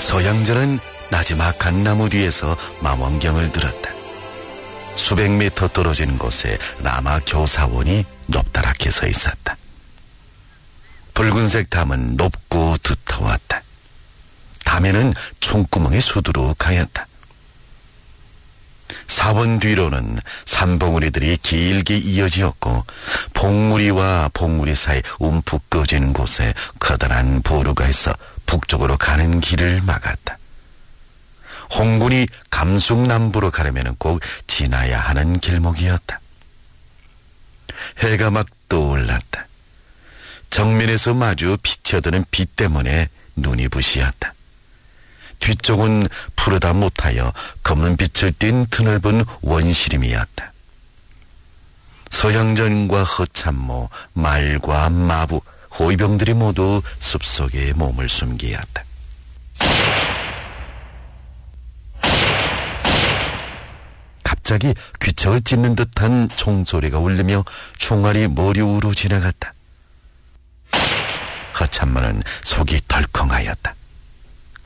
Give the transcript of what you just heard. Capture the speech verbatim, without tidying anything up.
서양전은 나지막한 나무 뒤에서 망원경을 들었다. 수백 미터 떨어진 곳에 라마 교사원이 높다랗게 서 있었다. 붉은색 담은 높고 두터웠다. 담에는 총구멍이 수두룩하였다. 사원 뒤로는 산봉우리들이 길게 이어지었고 봉우리와 봉우리 사이 움푹 꺼진 곳에 커다란 부루가 있어 북쪽으로 가는 길을 막았다. 홍군이 감숙남부로 가려면 꼭 지나야 하는 길목이었다. 해가 막 떠올랐다. 정면에서 마주 비쳐드는 빛 때문에 눈이 부시었다. 뒤쪽은 푸르다 못하여 검은 빛을 띤 드넓은 원시림이었다. 서양전과 허참모, 말과 마부, 호위병들이 모두 숲속에 몸을 숨기었다. 갑자기 귀척을 찢는 듯한 총소리가 울리며 총알이 머리 위로 지나갔다. 허참모는 속이 덜컹하였다.